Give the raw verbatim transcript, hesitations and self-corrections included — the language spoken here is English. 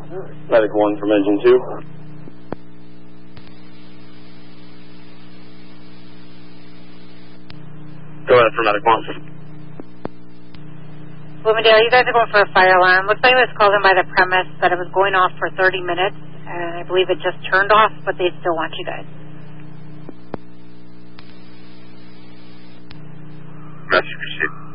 Medic one from engine two. Go ahead for medic one. Bloomingdale, you guys are going for a fire alarm. Looks like it was called in by the premise that it was going off for thirty minutes, and I believe it just turned off, but they still want you guys. Message received.